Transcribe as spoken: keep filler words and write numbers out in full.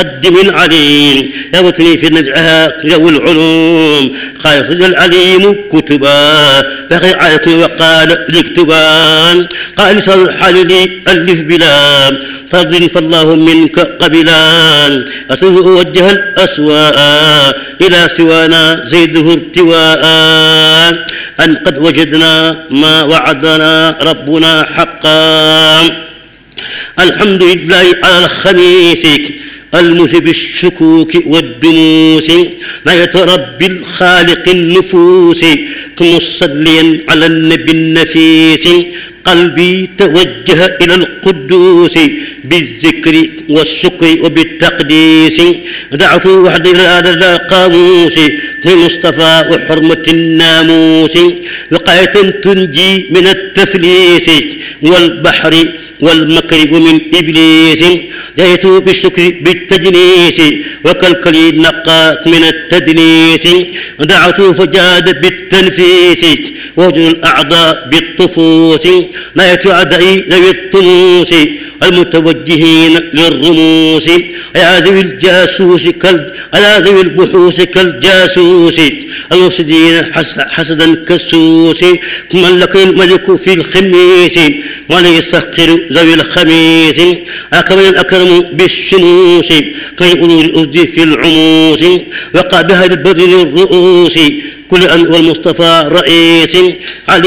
مقدم عليم يوتني في نزعها ذوي العلوم قال صدق العليم كتبا بقي عادة وقال الاكتبان قال صلح لي ألف بلا فرض فالله منك قبلان أصل وجه الأسواء إلى سوانا زيده ارتواء أن قد وجدنا ما وعدنا ربنا حقا الحمد لله على الخميس المذهب الشكوك والدنوس ما يتربي الخالق النفوس مصليا على النبي النفيس قلبي توجه إلى القدوس بالذكر والشكر وبالتقديس دعوت وحدي إلى القاموس من مصطفى وحرمة الناموس وقاية تنجي من التفليس والبحر والمكر ومن إبليس جئت بالشكر بالتجنيس وكالكلي نقات من التدنيس دعوت فجاد بالتنفيس وجه الأعضاء بالطفوس نايت أعدائي ذوي الطموس المتوجهين للرموس يا ذوي الجاسوس كال يا ذوي البحوث كالجاسوس المفسدين حسدا كالسوس ملك الملك في الخميس وليسخر ذوي الخميس أكرم الأكرم بالشموس كي يقولوا الأسد في العموس وقع بها البدر الرؤوس كل أن والمصطفى رئيس